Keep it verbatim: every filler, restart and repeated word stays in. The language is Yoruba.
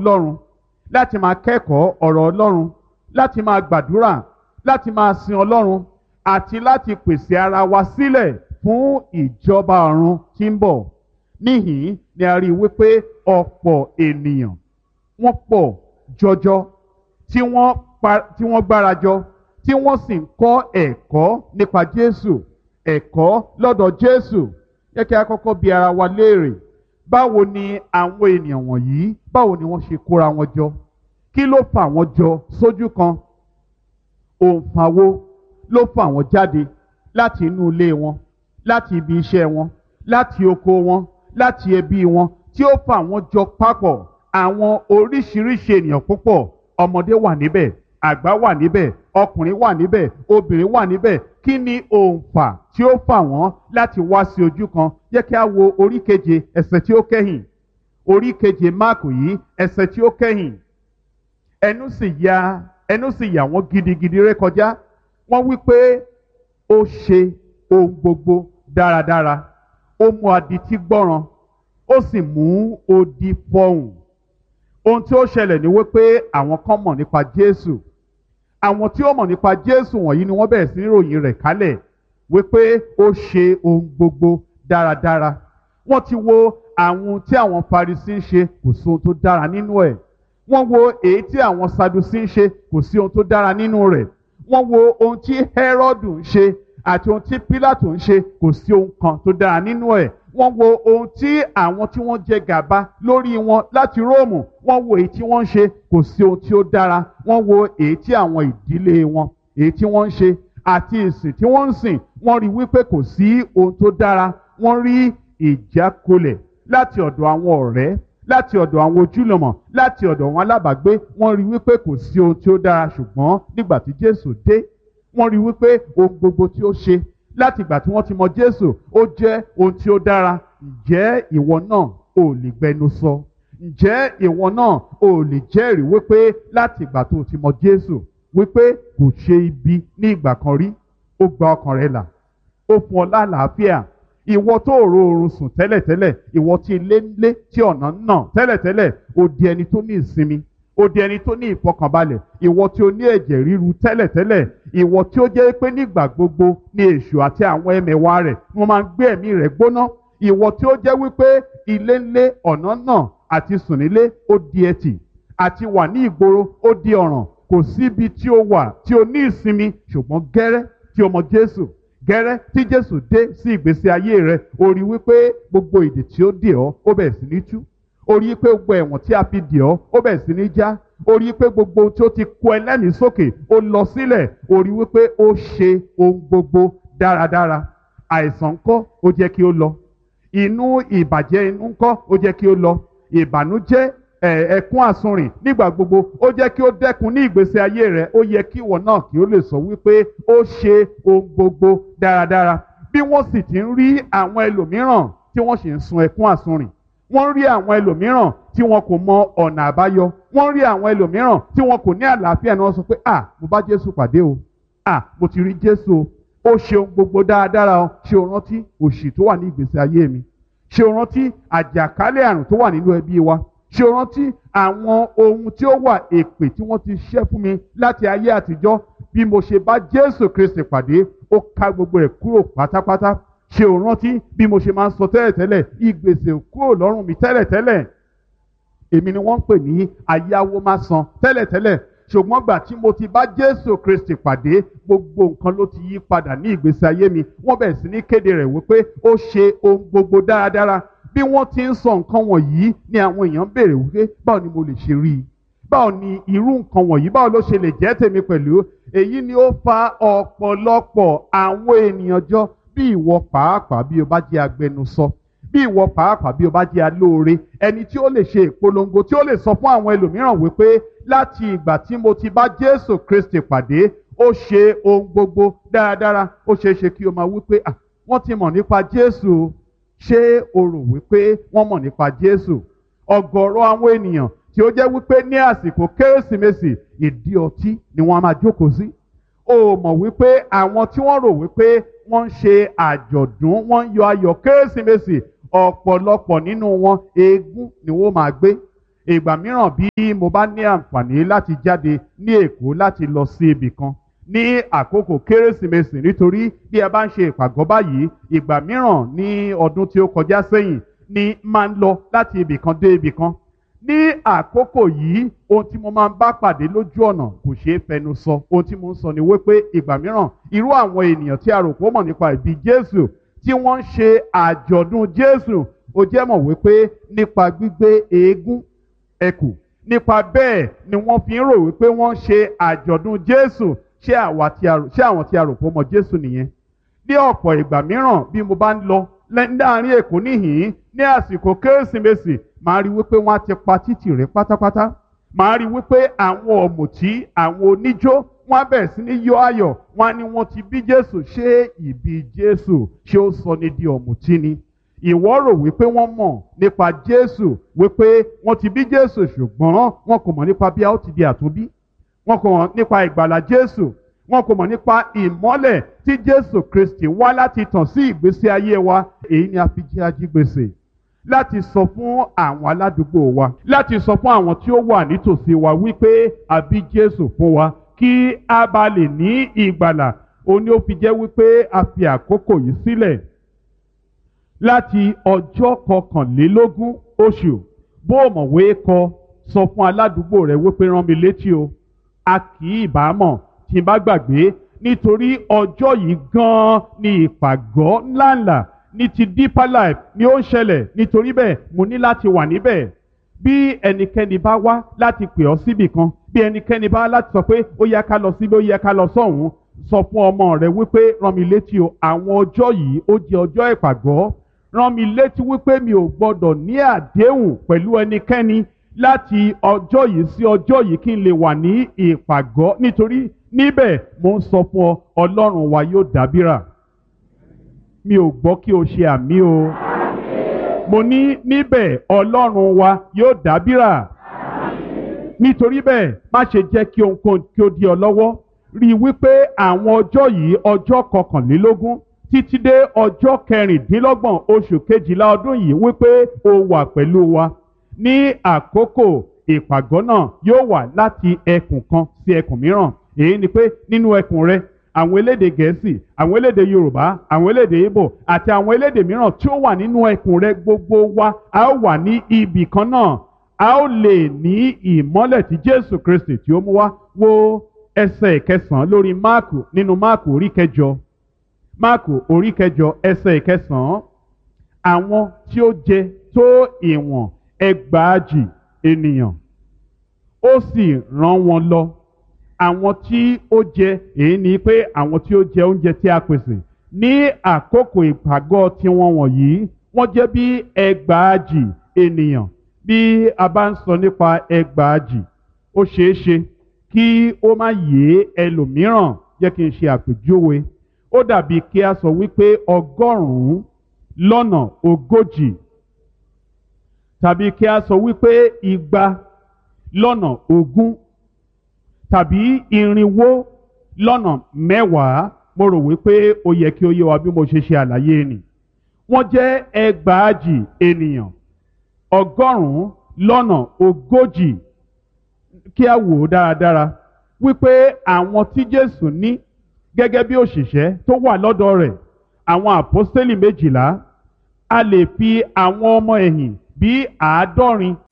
Ọlọ́run, láti máa kẹ́kọ̀ọ́ ọ̀rọ̀ Ọlọ́run, láti máa gbàdúrà, láti máa sin Ọlọ́run àti láti pèsè ara wa sílẹ̀ fún ìjọba ọ̀run tí ń bọ̀. Níhìn-ín ni a rí i wípé ọ̀pọ̀ ènìyàn wọ́n pọ̀ jọjọ tí wọ́n pa tí wọ́n gbárajọ tí wọ́n sì ń kọ́ ẹ̀kọ́ nípa Jésù, ẹ̀kọ́ lọ́dọ̀ Jésù. Jẹ́ kí a kọ́kọ́ bi ara wa léèrè, báwo ni àwọn ènìyàn wọ̀nyí, báwo ni wọ́n ṣe kóra wọn jọ? Kí ló fà wọ́n jọ sójú kan? Òǹfà wo ló fà wọ́n jáde láti inú ilé wọn, láti ibi iṣẹ́ wọn, láti oko wọn, láti ẹbí wọn, tí ó fà wọ́n jọ papọ̀? Àwọn oríṣiríṣi ènìyàn púpọ̀, ọmọdé wà níbẹ̀, àgbà wà níbẹ̀, ọkùnrin wà níbẹ̀, obìnrin wà níbẹ̀. Kí ni òǹfà tí ó fà wọ́n láti wá sí ojú kan? Jẹ́ kí a wo orí keje ẹsẹ̀ tí ó kẹ́yìn. Orí keje Máàkù yìí ẹsẹ̀ tí ó kẹ́yìn. Ẹnu sì ya ẹnu sì yà wọ́n gidigidi rékọjá. Wọ́n wí pé ó ṣe ohun gbogbo dáradára. Ó mú adití gbọ́ràn, ó sì mú odi fọhùn. Ohun tí ó ṣẹlẹ̀ ni wípé àwọn kan mọ̀ nípa Jésù. Àwọn tí ó mọ̀ nípa Jésù wọ̀nyí ni wọ́n bẹ̀rẹ̀ sí ní ròyìn rẹ̀ kálẹ̀ wípé ó ṣe ohun gbogbo dáradára. Wọ́n ti wo àwọn tí àwọn Farisí ń ṣe, kò sí ohun tó dára nínú ẹ̀. Wọ́n wo èyí tí àwọn Sadusí ń ṣe, kò sí ohun tó dára nínú rẹ̀. Wọ́n wo ohun tí Hẹ́rọ́dù ń ṣe àti ohun tí Pílátù ń ṣe, kò sí ohun kan tó dára nínú ẹ̀. Wọ́n wo ohun tí àwọn tí wọ́n jẹ gàba lórí wọn láti Róòmù, wọ́n wo èyí tí wọ́n ń ṣe, kò sí ohun tí ó dára. Wọ́n wo èyí tí àwọn ìdílé wọn, èyí tí wọ́n ń ṣe àti ìsìn tí wọ́n ń sìn, wọ́n rí wípé kò sí ohun tó dára. Wọ́n rí ìjákulẹ̀ láti ọ̀dọ̀ àwọn ọ̀rẹ́, láti ọ̀dọ̀ àwọn ojúlùmọ̀, láti ọ̀dọ̀ àwọn alábàágbé. Wọ́n rí wípé kò sí ohun tí ó dára. Ṣùgbọ́n nígbà tí Jésù dé, wọ́n rí wípé ohun gbogbo tí ó ṣe láti ìgbà tí wọ́n ti mọ Jésù ó jẹ́ ohun tí ó dára. Ǹjẹ́ ìwọ náà ò lè gbẹnu sọ? Ǹjẹ́ ìwọ náà ò lè jẹ́rìí wípé láti ìgbà tó ti mọ Jésù wípé kò ṣe ibi ní ìgbà kan rí? Ó gba ọkàn rẹ là, ó fún ọ lálàáfíà. Ìwọ tó ò roorun sùn tẹ́lẹ̀tẹ́lẹ̀, ìwọ tí ilé ń lé tí ọ̀nà ń nà tẹ́lẹ̀tẹ́lẹ̀, ó di ẹni tó ní ìsinmi, ó di ẹni tó ní ìfọkànbalẹ̀. Ìwọ tí ó ní ẹ̀jẹ̀ ríru tẹ́lẹ̀tẹ́lẹ̀, ìwọ tí ó jẹ́ pé nígbà gbogbo ni èṣù àti àwọn ẹmẹ̀wà rẹ̀ wọ́n máa ń gbé ẹ̀mí rẹ̀ gbóná. Ìwọ tí ó jẹ́ wípé ilé ń lé ọ̀nà náà àti sùn nílé ó di ẹtì, àti wà ní ìgboro ó di ọ̀ràn. Kò síbi tí ó wà tí ó ní ìsinmi. Ṣùgbọ́n gẹ́rẹ́ tí o mọ Jésù, gẹ́rẹ́ tí Jésù dé sí ìgbésí ayé rẹ̀, ó rí wípé gbogbo ìdè tí ó dè ọ́ ó bẹ̀rẹ̀ sí ní tú. Ó rí pé gbogbo ẹ̀wọ̀n tí a fi dè ọ́ ó bẹ̀rẹ̀ sí ní já. Ó rí pé gbogbo tí ó ti kó ẹlẹ́mìí sókè ó lọ sílẹ̀. Ó rí wípé ó ṣe ohun gbogbo dáradára. Àìsàn ńkọ́ ó jẹ́ kí ó lọ. Inú ìbàjẹ́ inú ńkọ́ ó jẹ́ kí ó lọ. Ìbànújẹ́ ẹ̀kún àsunrìn nígbà gbogbo ó jẹ́ kí ó dẹ́kun ní ìgbésí ayé rẹ̀. Ó yẹ kí ìwọ náà kí ó lè sọ wípé ó ṣe ohun gbogbo dáradára. Bí wọ́n sì ti ń rí àwọn ẹlòmíràn tí wọ́n sì ń sun ẹ̀kún àsunrìn, wọ́n rí àwọn ẹlòmíràn tí wọn kò mọ ọ̀nà àbáyọ, wọ́n rí àwọn ẹlòmíràn tí wọn kò ní àlàáfíà, ni wọ́n sọ pé à mo bá Jésù pàdé o, à mo ti rí Jésù o, ó ṣe ohun gbogbo dáradára o. Ṣé o rántí òṣì tó wà ní ìgbésí ayé mi? Ṣé o rántí àjàkálẹ̀ àrùn tó wà nínú ẹbí wa? Ṣé o rántí àwọn ohun tí ó wà, èpè tí wọ́n ti ṣẹ́ fún mi láti ayé àtijọ́? Bí mo ṣe bá Jésù Kristi pàdé, ó ká gbogbo rẹ̀ kúrò pátápátá. Ṣé o rántí bí mo ṣe máa ń sọ tẹ́lẹ̀tẹ́lẹ̀, ìgbèsè kúrò lọ́rùn mi tẹ́lẹ̀tẹ́lẹ̀? Èmi ni wọ́n ń pè ní ayáwó má san tẹ́lẹ̀tẹ́lẹ̀. Ṣùgbọ́n gbà tí mo ti bá Jésù Kristi pàdé, gbogbo nǹkan ló ti yí padà ní ìgbésí ayé mi. Wọ́n bẹ̀rẹ̀ sí ní kéde rẹ̀ wípé ó ṣe ohun gbogbo dáradára. Bí wọ́n ti ń sọ nǹkan wọ̀nyí ni àwọn èèyàn ń béèrè wípé báwo ni mo lè ṣe rí i? Báwo ni irú nǹkan wọ̀nyí, báwo ló ṣe lè jẹ́ tèmi pẹ̀lú? Èyí ni ó fa ọ̀pọ̀lọpọ̀ àwọn ènìyàn jọ. Bí ìwọ pàápàá bí o bá jẹ́ agbẹnusọ, bí ìwọ pàápàá bí o bá jẹ́ alóore, ẹni tí ó lè ṣe ìpolongo, tí ó lè sọ fún àwọn ẹlòmíràn wípé láti ìgbà tí mo ti bá Jésù Kristi pàdé, ó ṣe ohun gbogbo dáradára. Ó ṣeé ṣe kí o máa wípé à wọ́n ti mọ̀ nípa Jésù. Ṣé o rò wípé wọ́n mọ̀ nípa Jésù? Ọ̀gọ̀rọ̀ àwọn ènìyàn tí ó jẹ́ wípé ní àsìkò Kérésìmesì ìdí ọtí ni wọ́n máa jókòó sí. O mọ̀ wípé àwọn tí wọ́n rò wípé wọ́n ń ṣe àjọ̀dún, wọ́n ń yọ ayọ̀ Kérésìmesì, ọ̀pọ̀lọpọ̀ nínú wọn eégún ni wọ́n máa gbé. ìgbà mìíràn bí mo bá ní àǹfààní láti jáde ní Èkó láti lọ sí ibì kan ní àkókò kérésìmesì, nítorí bí ẹ bá ń ṣe ìpàgọ́ báyìí, ìgbà mìíràn ní ọdún tí ó kọjá sẹ́yìn ni máa ń lọ láti ibì kan dé ibì kan. Ní àkókò yìí ohun tí mo máa ń bá pàdé lójú ọ̀nà kò ṣeé fẹnu sọ. Ohun tí mo ń sọ ni wípé ìgbà mìíràn irú àwọn ènìyàn tí a rò pé ó mọ̀ nípa ìbí Jésù tí wọ́n ń ṣe àjọ̀dún Jésù, ó jẹ́ mọ̀ wípé nípa gbígbé eégún ẹkù, nípa bẹ́ẹ̀ ni wọ́n fi ń rò wípé wọ́n ń ṣe àjọ̀dún Jésù. Ṣé àwa tí a rò ṣé àwọn tí a rò pé ó mọ Jésù nìyẹn? Ní ọ̀pọ̀ ìgbà mìíràn bí mo bá ń lọ láàrin Èkó níhìn-ín ní àsìkò kérésìmesì, màá rí wípé wọ́n á ti pa títì rẹ̀ pátápátá. Màá rí wípé àwọn ọ̀mùtí, àwọn oníjó, wọ́n á bẹ̀rẹ̀ sí ní yọ̀ ayọ̀. Wọ́n á ní wọ́n ti bí Jésù. Ṣé ìbí Jésù ṣé ó sọ ní di ọ̀mùtí ni? Ìwọ rò wípé wọ́n mọ̀ nípa Jésù, wípé wọ́n ti bí Jésù, ṣùgbọ́n wọn kò mọ̀ nípa bí a ó ti di àtúnbí. Wọn kò mọ̀ nípa ìgbàlà Jésù. Wọn kò mọ̀ nípa ìmọ́lẹ̀ tí Jésù Kristi wá láti tàn sí ìgbésí ayé wa. Èyí ni a fi jẹ́ ajígbèsè láti sọ fún àwọn aládùúgbò wa, láti sọ fún àwọn tí ó wà nítòsí wa wípé a bí Jésù fún wa kí a bá lè ní ìgbàlà. Ó ní ó fi jẹ́ wípé a fi àkókò yìí sílẹ̀ láti ọjọ́ kọkànlélógún oṣù. Bó o mọ̀wé kọ, sọ fún aládùúgbò rẹ wípé rán mi létí o. A kì í bá mọ̀ tí n bá gbàgbé, nítorí ọjọ́ yìí gan-an ni ìpàgọ́ ńláńlá ní ti Deeper Life ni ó ń ṣẹlẹ̀. Nítorí bẹ́ẹ̀ mo ní láti wà níbẹ̀. Bí ẹnikẹ́ni bá wá láti pè ọ́ síbì kan, bí ẹnikẹ́ni bá láti sọ pé ó yẹ ká lọ síbí, ó yẹ ká lọ sọ́hùn, sọ fún ọmọ rẹ wípé rán mi létí o. Àwọn ọjọ́ yìí ó jẹ́ ọjọ́ ìpàgọ́. Rán mi létí wípé mi ò gbọdọ̀ ní àdéhùn pẹ̀lú ẹnikẹ́ni láti ọjọ́ yìí sí ọjọ́ yìí kí n lè wà ní ìpàgọ́. Nítorí níbẹ̀ mo ń sọ fún ọ, Ọlọ́run wa yóò dábìrà. Mi ò gbọ́ kí o ṣe àmì o. Mo ní níbẹ̀ Ọlọ́run wa yóò dábìrà. Nítorí bẹ́ẹ̀ má ṣe jẹ́ kí ohunkóhun kí ó dí ọ lọ́wọ́. Rí i wípé àwọn ọjọ́ yìí, ọjọ́ kọkànlélógún títí dé ọjọ́ kẹrìndínlọ́gbọ̀n oṣù kejìlá ọdún yìí, wípé o wà pẹ̀lú wa. Ní àkókò ìpàgọ́ náà yóò wà láti ẹkùn kan sí ẹkùn mìíràn. Èyí ni pé nínú ẹkùn rẹ, àwọn elédè Gẹ̀ẹ́sì, àwọn elédè Yorùbá, àwọn elédè Ìgbò àti àwọn elédè mìíràn tí ó wà nínú ẹkùn rẹ, gbogbo wa a ó wà ní ibì kan náà. A ó lè ní ìmọ́lẹ̀ tí Jésù Kristi tí ó mú wá. Wo ẹsẹ̀ ìkẹsàn-án lórí Máàkù, nínú Máàkù orí kẹjọ. Máàkù orí kẹjọ ẹsẹ̀ ìkẹsàn-án. Àwọn tí ó jẹ tó ìwọ̀n ẹgbàájì ènìyàn ó sì rán wọn lọ. Àwọn tí ó jẹ, èyí ni pé àwọn tí ó jẹ oúnjẹ tí a pèsè ní àkókò ìpàgọ́ tiwọn wọ̀nyí, wọ́n jẹ́ bí ẹgbàájì ènìyàn. Bí a bá ń sọ nípa ẹgbàájì, ó ṣeé ṣe kí ó má yé ẹlòmíràn. Jẹ́ kí n ṣe àpèjúwe. Ó dàbí kí a sọ wípé ọgọ́rùn-ún lọ́nà ogójì, tàbí kí a sọ wípé igba lọ́nà ogún, tàbí irinwó lọ́nà mẹ́wàá. Mo rò wípé ó yẹ kí ó yé wa bí mo ṣe ṣe àlàyé nì. Wọ́n jẹ́ ẹgbàájì ènìyàn, ọgọ́rùn-ún lọ́nà ogójì. Kí a wò ó dáradára wípé àwọn tí Jésù ní gẹ́gẹ́ bí òṣìṣẹ́ tó wà lọ́dọ̀ rẹ̀, àwọn àpọ́stélì méjìlá, a lè fi àwọn ọmọ ẹ̀yìn bí àádọ́rin